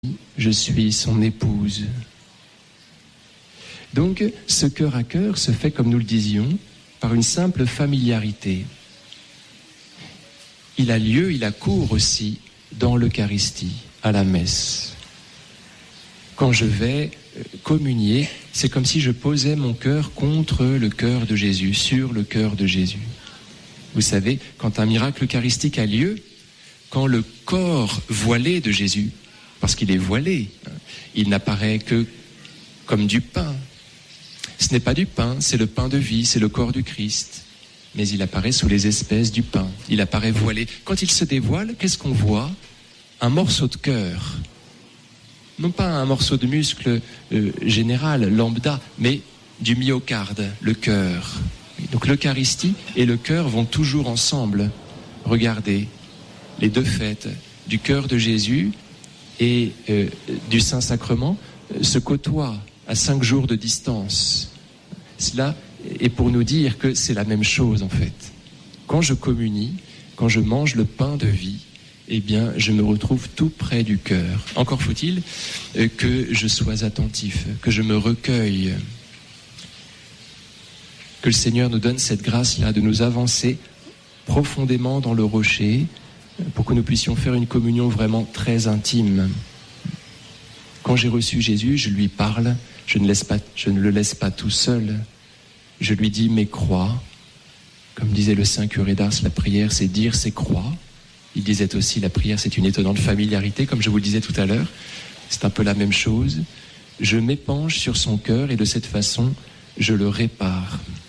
je suis son épouse. Donc, ce cœur à cœur se fait, comme nous le disions, par une simple familiarité. Il a lieu, il a cours aussi dans l'Eucharistie, à la messe. Quand je vais communier, c'est comme si je posais mon cœur contre le cœur de Jésus, sur le cœur de Jésus. Vous savez, quand un miracle eucharistique a lieu, quand le corps voilé de Jésus, parce qu'il est voilé, il n'apparaît que comme du pain. Ce n'est pas du pain, c'est le pain de vie, c'est le corps du Christ. Mais il apparaît sous les espèces du pain. Il apparaît voilé. Quand il se dévoile, qu'est-ce qu'on voit ? Un morceau de cœur. Non pas un morceau de muscle général, lambda, mais du myocarde, le cœur. Donc l'Eucharistie et le cœur vont toujours ensemble. Regardez, les deux fêtes du cœur de Jésus et du Saint-Sacrement se côtoient à 5 jours de distance. Cela est pour nous dire que c'est la même chose en fait. Quand je communie, quand je mange le pain de vie, eh bien, je me retrouve tout près du cœur. Encore faut-il que je sois attentif, que je me recueille. Que le Seigneur nous donne cette grâce-là de nous avancer profondément dans le rocher pour que nous puissions faire une communion vraiment très intime. Quand j'ai reçu Jésus, je lui parle, je ne le laisse pas tout seul. Je lui dis mes croix. Comme disait le saint curé d'Ars, la prière, c'est dire ses croix. Il disait aussi la prière, c'est une étonnante familiarité, comme je vous le disais tout à l'heure. C'est un peu la même chose. Je m'épanche sur son cœur et de cette façon, je le répare.